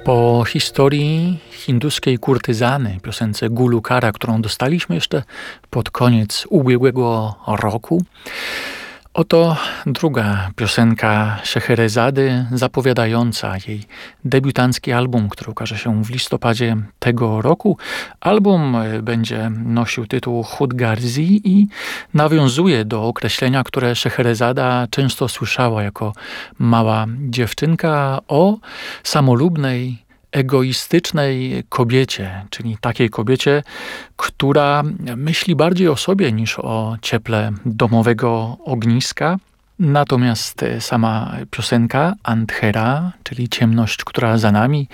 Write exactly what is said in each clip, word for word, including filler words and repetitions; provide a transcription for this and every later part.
Po historii hinduskiej kurtyzany, piosence Gulukara, którą dostaliśmy jeszcze pod koniec ubiegłego roku, oto druga piosenka Szeherezady, zapowiadająca jej debiutancki album, który ukaże się w listopadzie tego roku. Album będzie nosił tytuł Khud Garzi i nawiązuje do określenia, które Szeherezada często słyszała jako mała dziewczynka o samolubnej, egoistycznej kobiecie, czyli takiej kobiecie, która myśli bardziej o sobie niż o cieple domowego ogniska. Natomiast sama piosenka Andhera, czyli ciemność, która za nami,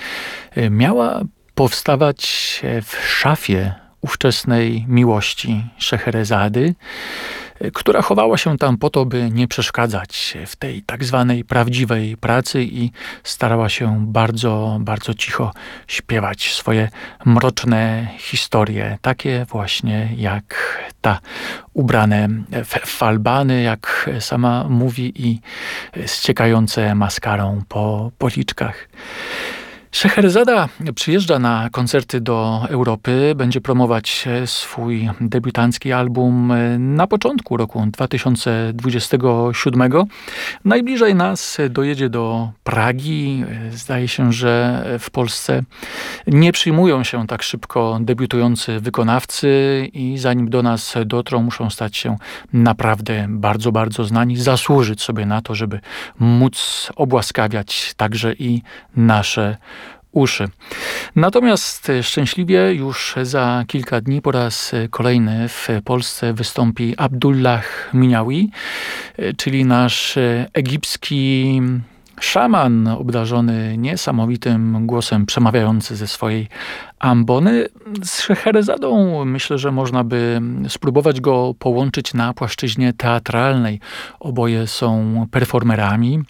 miała powstawać w szafie ówczesnej miłości Szeherezady, która chowała się tam po to, by nie przeszkadzać w tej tak zwanej prawdziwej pracy i starała się bardzo, bardzo cicho śpiewać swoje mroczne historie, takie właśnie jak ta, ubrane w falbany, jak sama mówi, i ściekające maskarą po policzkach. Szeherezada przyjeżdża na koncerty do Europy, będzie promować swój debiutancki album na początku roku dwa tysiące dwudziestego siódmego. Najbliżej nas dojedzie do Pragi. Zdaje się, że w Polsce nie przyjmują się tak szybko debiutujący wykonawcy i zanim do nas dotrą, muszą stać się naprawdę bardzo, bardzo znani, zasłużyć sobie na to, żeby móc obłaskawiać także i nasze uszy. Natomiast szczęśliwie już za kilka dni po raz kolejny w Polsce wystąpi Abdullah Minyawi, czyli nasz egipski szaman obdarzony niesamowitym głosem, przemawiający ze swojej ambony. Z Szeherezadą myślę, że można by spróbować go połączyć na płaszczyźnie teatralnej. Oboje są performerami.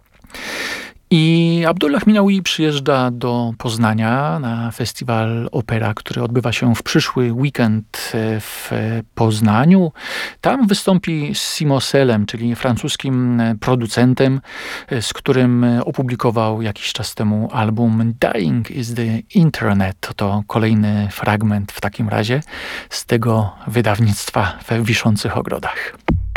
I Abdullah Minyawi przyjeżdża do Poznania na festiwal Opera, który odbywa się w przyszły weekend w Poznaniu. Tam wystąpi z Simoselem, czyli francuskim producentem, z którym opublikował jakiś czas temu album Dying is the Internet. To kolejny fragment w takim razie z tego wydawnictwa we Wiszących Ogrodach.